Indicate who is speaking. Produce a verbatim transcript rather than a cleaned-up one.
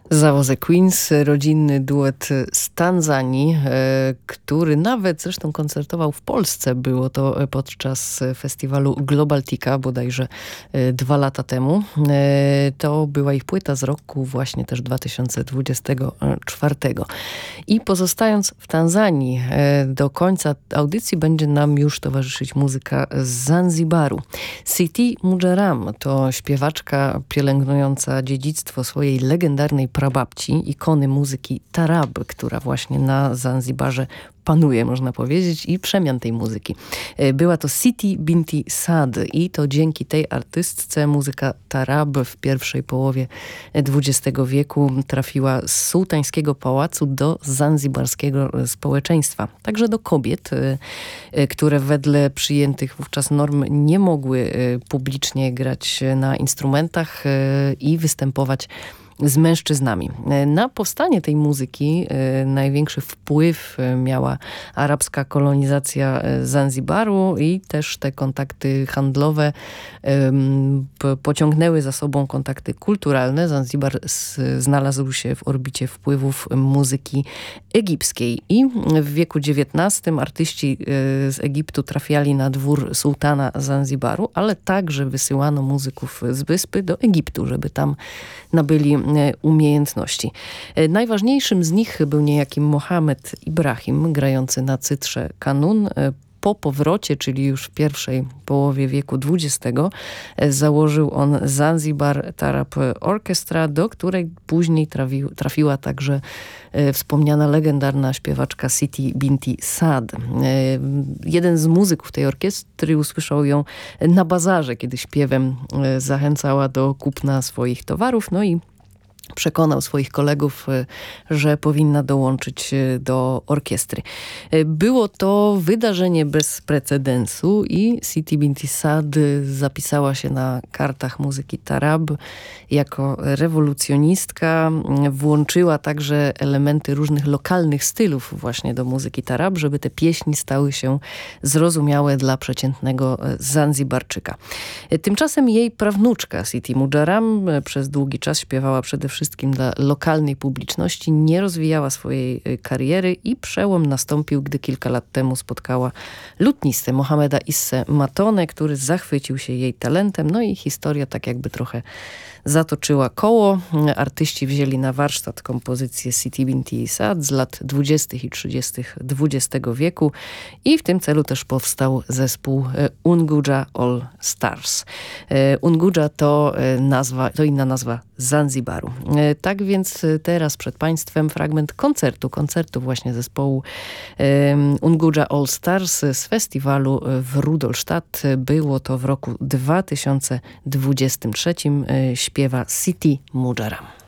Speaker 1: Zawozy Queens, rodzinny duet z Tanzanii, który nawet zresztą koncertował w Polsce. Było to podczas festiwalu Globaltica bodajże dwa lata temu. To była ich płyta z roku właśnie też dwa tysiące dwudziestego czwartego. I pozostając w Tanzanii, do końca audycji będzie nam już towarzyszyć muzyka z Zanzibaru. Siti Mujeram to śpiewaczka pielęgnująca dziedzictwo swojej legendarnej prababci, ikony muzyki tarab, która właśnie na Zanzibarze panuje, można powiedzieć, i przemian tej muzyki. Była to Siti Binti Saad i to dzięki tej artystce muzyka tarab w pierwszej połowie dwudziestego wieku trafiła z sułtańskiego pałacu do zanzibarskiego społeczeństwa. Także do kobiet, które wedle przyjętych wówczas norm nie mogły publicznie grać na instrumentach i występować z mężczyznami. Na powstanie tej muzyki e, największy wpływ miała arabska kolonizacja Zanzibaru i też te kontakty handlowe e, pociągnęły za sobą kontakty kulturalne. Zanzibar s, znalazł się w orbicie wpływów muzyki egipskiej i w wieku dziewiętnastym artyści e, z Egiptu trafiali na dwór sułtana Zanzibaru, ale także wysyłano muzyków z wyspy do Egiptu, żeby tam nabyli umiejętności. Najważniejszym z nich był niejaki Mohamed Ibrahim, grający na cytrze kanun. Po powrocie, czyli już w pierwszej połowie wieku dwudziestego, założył on Zanzibar Tarab Orchestra, do której później trafił, trafiła także e, wspomniana legendarna śpiewaczka Siti Binti Saad. E, jeden z muzyków tej orkiestry usłyszał ją na bazarze, kiedy śpiewem e, zachęcała do kupna swoich towarów, no i przekonał swoich kolegów, że powinna dołączyć do orkiestry. Było to wydarzenie bez precedensu i Siti Binti Saad zapisała się na kartach muzyki tarab jako rewolucjonistka. Włączyła także elementy różnych lokalnych stylów właśnie do muzyki tarab, żeby te pieśni stały się zrozumiałe dla przeciętnego Zanzibarczyka. Tymczasem jej prawnuczka Siti Mujeram przez długi czas śpiewała przede wszystkim wszystkim dla lokalnej publiczności, nie rozwijała swojej kariery i przełom nastąpił, gdy kilka lat temu spotkała lutnistę Mohameda Isse Matone, który zachwycił się jej talentem, no i historia tak jakby trochę zatoczyła koło. Artyści wzięli na warsztat kompozycję Siti Binti Saad z lat dwudziestych i trzydziestych dwudziestego wieku i w tym celu też powstał zespół Unguja All Stars. Unguja to nazwa, to inna nazwa Zanzibaru. Tak więc teraz przed Państwem fragment koncertu, koncertu właśnie zespołu Unguja All Stars z festiwalu w Rudolstadt. Było to w roku dwa tysiące dwudziestym trzecim. Śpiewa Siti Mujeram.